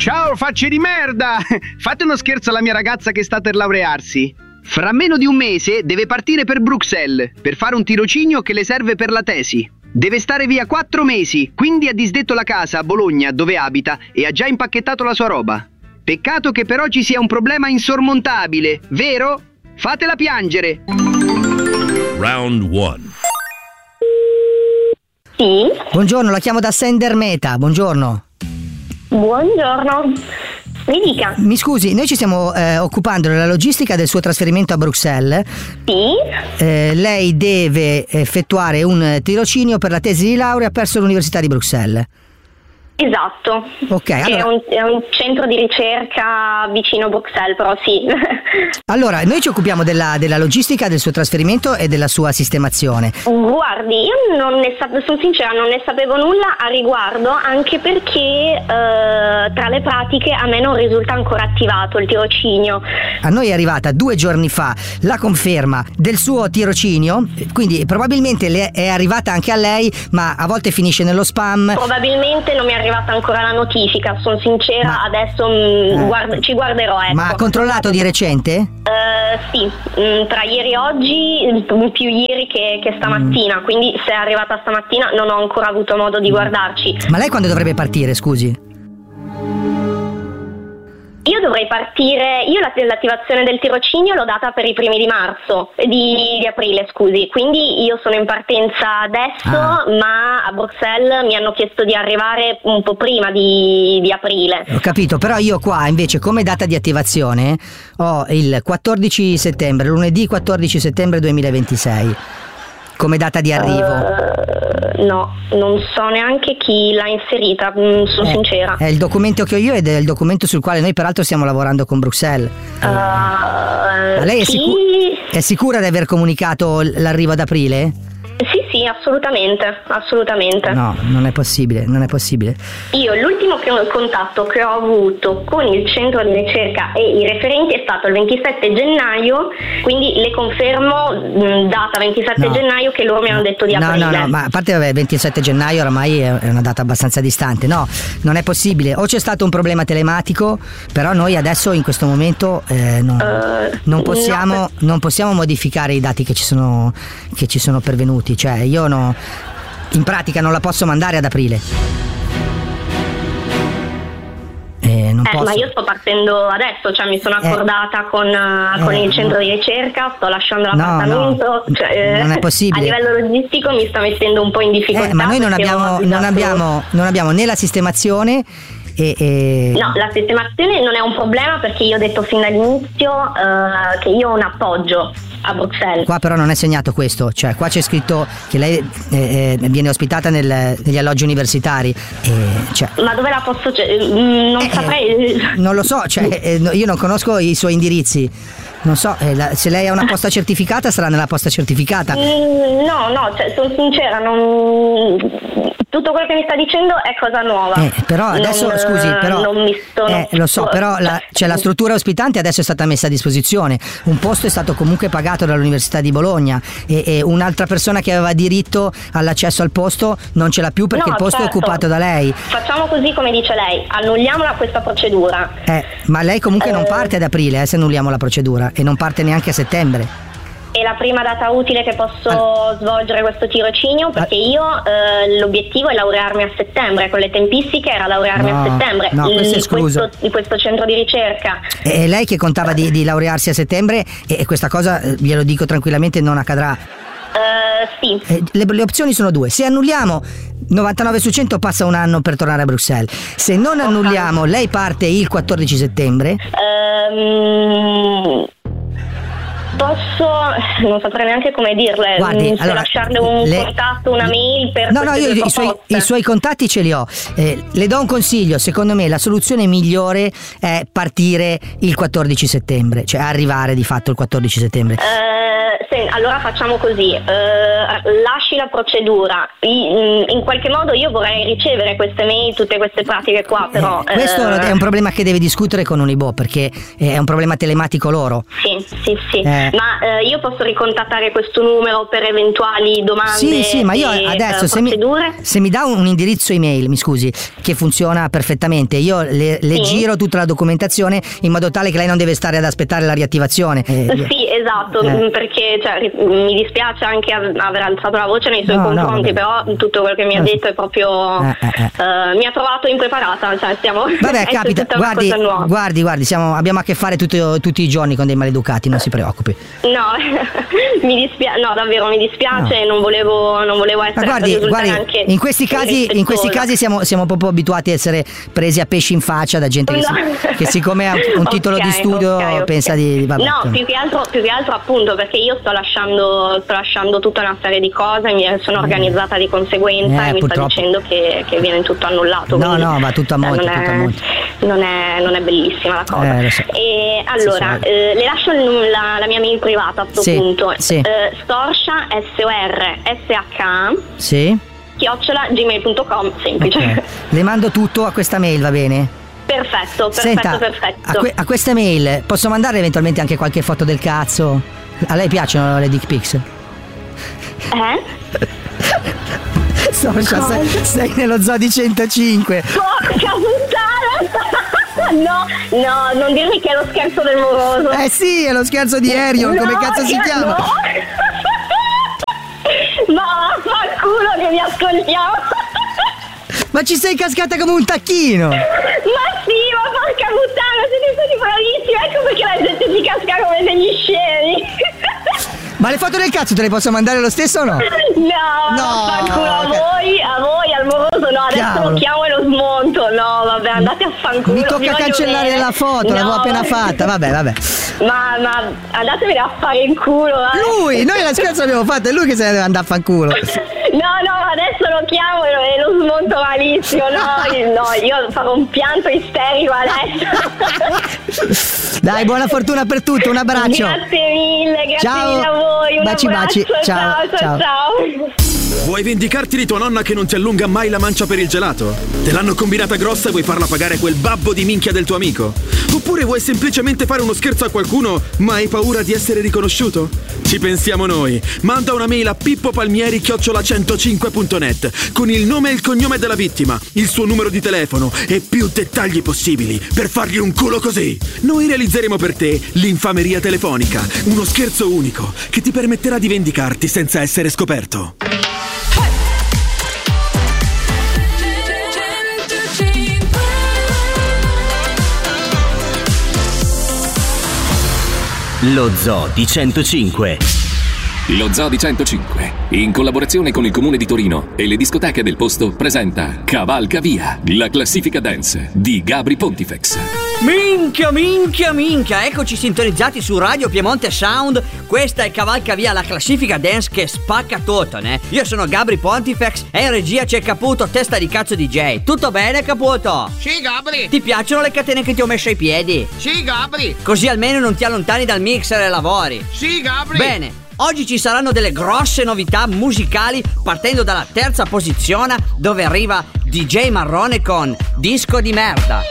Ciao facce di merda! Fate uno scherzo alla mia ragazza che sta per laurearsi. Fra meno di un mese deve partire per Bruxelles per fare un tirocinio che le serve per la tesi. Deve stare via 4 mesi, quindi ha disdetto la casa a Bologna dove abita e ha già impacchettato la sua roba. Peccato che per oggi sia un problema insormontabile, vero? Fatela piangere! Round 1. Sì, Buongiorno, la chiamo da Sender Meta, buongiorno. buongiorno. Mi dica. Mi scusi, noi ci stiamo occupando della logistica del suo trasferimento a Bruxelles. Sì, Lei deve effettuare un tirocinio per la tesi di laurea presso l'Università di Bruxelles. esatto. Ok, Che allora, è un centro di ricerca vicino a Bruxelles, però sì. allora, noi ci occupiamo della logistica del suo trasferimento e della sua sistemazione. Guardi, io sono sincera, non ne sapevo nulla a riguardo, anche perché tra le pratiche a me non risulta ancora attivato il tirocinio. A noi è arrivata 2 giorni fa la conferma del suo tirocinio, quindi probabilmente è arrivata anche a lei, ma a volte finisce nello spam. Probabilmente non mi è arrivata ancora la notifica, sono sincera, Ma- adesso ci guarderò, ecco. Ma ha controllato di recente? Sì, tra ieri e oggi, più ieri che stamattina, quindi se è arrivata stamattina non ho ancora avuto modo di guardarci. Ma lei quando dovrebbe partire, scusi? Io dovrei partire, l'attivazione del tirocinio l'ho data per i primi di marzo, di aprile scusi, quindi io sono in partenza adesso, ma a Bruxelles mi hanno chiesto di arrivare un po' prima di aprile. Ho capito, però io qua invece come data di attivazione ho il 14 settembre, lunedì 14 settembre 2026, come data di arrivo. No, non so neanche chi l'ha inserita, sono sincera. È il documento che ho io ed è il documento sul quale noi peraltro stiamo lavorando con Bruxelles. Ma lei è sicura di aver comunicato l'arrivo ad aprile? Sì, assolutamente. No, non è possibile. Io l'ultimo contatto che ho avuto con il centro di ricerca e i referenti è stato il 27 gennaio, quindi le confermo data 27 gennaio che loro mi hanno detto di aprile. No, ma a parte 27 gennaio oramai è una data abbastanza distante. No, non è possibile. O c'è stato un problema telematico, però noi adesso in questo momento non possiamo modificare i dati che ci sono pervenuti. Cioè io in pratica non la posso mandare ad aprile. Non posso. Ma io sto partendo adesso, cioè mi sono accordata con il centro di ricerca, sto lasciando l'appartamento, non è possibile. A livello logistico mi sta mettendo un po' in difficoltà. Ma noi non abbiamo né la sistemazione. No, la sistemazione non è un problema perché io ho detto fin dall'inizio che io ho un appoggio a Bruxelles. Qua però non è segnato questo, cioè qua c'è scritto che lei viene ospitata negli alloggi universitari. Ma dove la posso? Non saprei. Non lo so, io non conosco i suoi indirizzi. Non so, se lei ha una posta certificata sarà nella posta certificata. No, sono sincera, tutto quello che mi sta dicendo è cosa nuova. Però adesso, scusi, però non mi sono. Lo so, però la struttura ospitante adesso è stata messa a disposizione. Un posto è stato comunque pagato dall'Università di Bologna e un'altra persona che aveva diritto all'accesso al posto non ce l'ha più perché il posto è occupato da lei. Facciamo così come dice lei, annulliamola questa procedura. Ma lei comunque non parte ad aprile se annulliamo la procedura e non parte neanche a settembre. È la prima data utile che posso svolgere questo tirocinio perché io l'obiettivo è laurearmi a settembre, con le tempistiche era laurearmi a settembre. No, questo è escluso. Di questo centro di ricerca. E lei che contava di laurearsi a settembre e questa cosa, glielo dico tranquillamente, non accadrà. Sì. Le opzioni sono 2. Se annulliamo 99 su 100 passa un anno per tornare a Bruxelles. Se non annulliamo lei parte il 14 settembre. Non saprei neanche come dirle. Guardi, allora, lasciarle un contatto, una mail per io i suoi contatti ce li ho. Le do un consiglio, secondo me la soluzione migliore è partire il 14 settembre, cioè arrivare di fatto il 14 settembre. Allora facciamo così, lasci la procedura, in qualche modo io vorrei ricevere queste mail, tutte queste pratiche qua, però questo è un problema che deve discutere con Unibo perché è un problema telematico loro. Sì. Ma io posso ricontattare questo numero per eventuali domande? Sì, ma io adesso se mi dà un indirizzo email, mi scusi, che funziona perfettamente, io le giro tutta la documentazione in modo tale che lei non deve stare ad aspettare la riattivazione. Sì, esatto, perché mi dispiace anche aver alzato la voce nei suoi confronti, però tutto quello che mi ha detto è proprio mi ha trovato impreparata, cioè stiamo vabbè, capita, guardi, abbiamo a che fare tutti i giorni con dei maleducati, non si preoccupi. No, mi dispiace, no, davvero mi dispiace, non volevo essere, ma guardi, anche in questi casi siamo proprio abituati a essere presi a pesci in faccia da gente che siccome ha un titolo di studio pensa di vabbè, no, più che altro appunto perché io sto lasciando tutta una serie di cose, mi sono organizzata di conseguenza e mi sta dicendo che viene tutto annullato. No, va tutto a monte, non è bellissima la cosa. So. E allora le lascio la mia mail privata a questo punto. Storsha SORSHA @gmail.com, semplice. Okay. Le mando tutto a questa mail, va bene? Perfetto. Senta, a questa mail posso mandare eventualmente anche qualche foto del cazzo? A lei piacciono le dick pics? Sei nello zoo di 105. Porca puttana! No, non dirmi che è lo scherzo del moroso. Sì, è lo scherzo di Arion, come cazzo si chiama? No. Ma vaffanculo che mi ascoltiamo. Ma ci sei cascata come un tacchino. Ma sì, ma porca puttana, siete stati bravissimi. Ecco perché la gente si casca come degli scemi. Ma le foto del cazzo te le posso mandare lo stesso o no? No, vaffanculo, a voi, al moroso no, adesso lo chiamo e lo smonto. No, vabbè, andate a fanculo. Mi tocca cancellare la foto, l'avevo appena fatta, vabbè. Ma andatevene a fare in culo. Noi la scherzo l'abbiamo fatta, è lui che se ne deve andare a fanculo. No, adesso lo chiamo e lo smonto malissimo. No, io farò un pianto isterico adesso. Dai, buona fortuna per tutto, un abbraccio. Grazie mille a voi. Un baci. Ciao. Vuoi vendicarti di tua nonna che non ti allunga mai la mancia per il gelato? Te l'hanno combinata grossa e vuoi farla pagare quel babbo di minchia del tuo amico? Oppure vuoi semplicemente fare uno scherzo a qualcuno ma hai paura di essere riconosciuto? Ci pensiamo noi. Manda una mail a pippopalmieri@105.net con il nome e il cognome della vittima, il suo numero di telefono e più dettagli possibili per fargli un culo così. Noi realizzeremo per te l'infameria telefonica, uno scherzo unico che ti permetterà di vendicarti senza essere scoperto. Lo Zoo di 105. Lo Zoo di 105, in collaborazione con il Comune di Torino e le discoteche del posto, presenta Cavalca Via, la classifica dance di Gabri Pontifex. Minchia, eccoci sintonizzati su Radio Piemonte Sound. Questa è Cavalca Via, la classifica dance che spacca tutto, né? Io sono Gabri Pontifex e in regia c'è Caputo, testa di cazzo DJ. Tutto bene, Caputo? Sì, Gabri. Ti piacciono le catene che ti ho messo ai piedi? Sì, Gabri. Così almeno non ti allontani dal mixer e lavori. Sì, Gabri. Bene. Oggi ci saranno delle grosse novità musicali partendo dalla terza posizione dove arriva DJ Marrone con Disco di merda.